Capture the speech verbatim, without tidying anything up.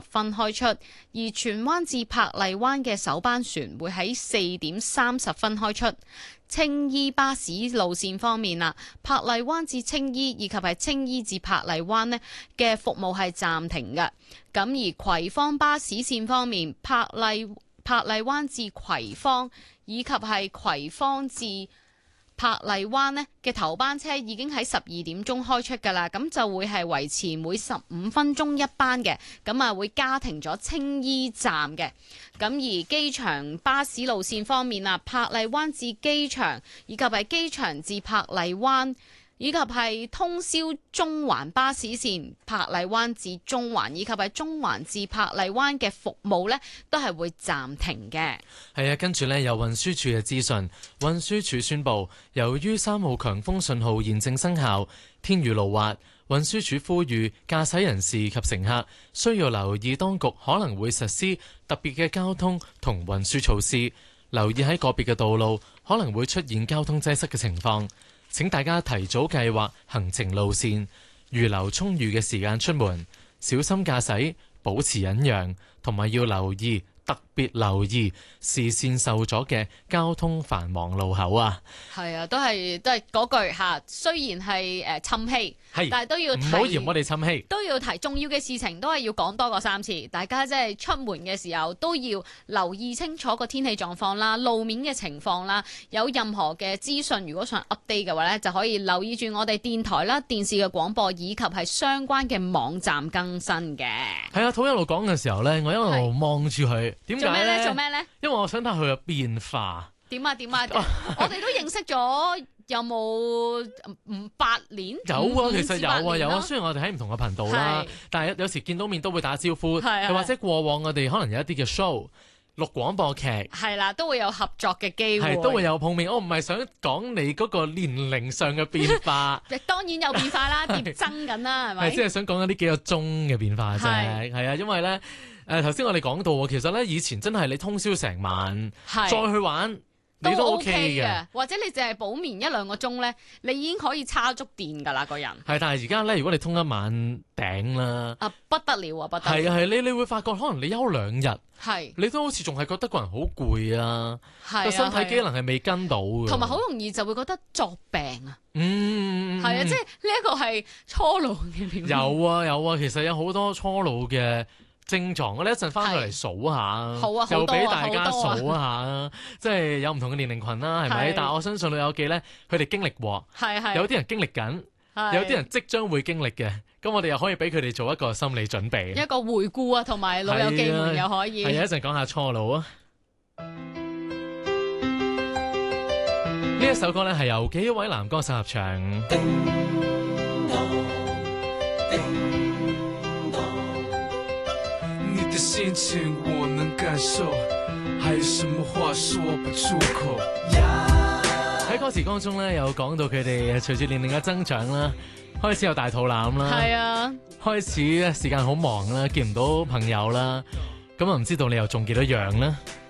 分開出，而荃灣至柏麗灣嘅首班船會喺四點三十分開出。青衣巴士路線方面啦，柏麗灣至青衣以及係青衣至柏麗灣呢嘅服務係暫停嘅。咁而葵芳巴士線方面，柏麗柏麗灣至葵芳以及係葵芳至柏麗灣呢嘅頭班車已經喺十二點鐘開出㗎啦，咁就會係維持每十五分鐘一班嘅，咁啊會加停咗青衣站嘅。咁而機場巴士路線方面啊，柏麗灣至機場以及係機場至柏麗灣，以及係通宵中環巴士線柏麗灣至中環，以及係中環至柏麗灣嘅服務呢，都係會暫停嘅。 係啊，跟住呢，有運輸署嘅資訊，運輸署宣布，由於三號強風信號現正生效，天雨路滑，運輸署呼籲駕駛人士及乘客需要留意當局可能會實施特別嘅交通同運輸措施，留意喺個別嘅道路可能會出現交通擠塞嘅情況。請大家提早計劃行程路線，預留充裕嘅時間出門，小心駕駛，保持忍讓，同埋要留意特別留意視線受阻嘅交通繁忙路口啊！ 係啊，都係都係嗰句嚇，雖然係誒氹氣， 係， 但係都要提， 唔好嫌我哋氹氣， 都要提重要嘅事情，都係要講多過三次。大家即係出門嘅時候都要留意清楚個天氣狀況啦、路面嘅情況啦。有任何嘅資訊，如果想 update 嘅話咧，就可以留意住我哋電台啦、電視嘅廣播以及係相關嘅網站更新嘅。 係啊，土一路講嘅時候咧，我一路望住佢，點解咧？ 做咩咧？ 因為我想睇佢嘅變化。 點啊點啊！我哋都認識咗有冇五八年？ 有啊，其實有啊有啊。雖然我哋喺唔同嘅頻道啦，但係有時見到面都會打招呼。又或者過往我哋可能有一啲嘅 show 錄廣播劇， 係啦，都會有合作嘅機會， 係都會有碰面。我唔係想講你嗰個年齡上嘅變化， 當然有變化啦，疊增緊啦，係咪？ 係即係想講一啲幾個鐘嘅變化啫。係啊，因為咧誒頭先我哋講到，其實咧以前真係你通宵成晚再去玩。你都 OK 嘅， 或者你淨係補眠一兩個鐘咧，你已經可以叉足電㗎啦，個人。 係，但係而家咧，如果你通一晚頂啦， 啊不得了啊，不得了！ 係啊係，你你會發覺可能你休兩日， 係你都好似仲係覺得個人好攰啊，個身體機能係未跟到嘅， 同埋好容易就會覺得作病啊。 嗯， 係啊，即係呢一個係初老嘅表現。 有啊有啊，其實有好多初老嘅症狀，我哋一陣翻到嚟數下， 好啊， 又俾大家數一下，即係有唔同嘅年齡群啦，係咪？但係我相信老友記咧，佢哋經歷過， 係係， 有啲人經歷緊，有啲人即將會經歷嘅，咁我哋又可以俾佢哋做一個心理準備， 一個回顧啊，同埋老友記們又可以。 係啊，一陣講下初老啊。呢一首歌咧係由幾位男歌手合唱。 心情我能感受，還有什麼話說不出口。 喺歌詞當中咧，有講到佢哋隨住年齡嘅增長啦，開始有大肚腩啦， 係啊， 開始時間好忙啦，見唔到朋友啦，咁啊唔知道你又仲幾多樣啦？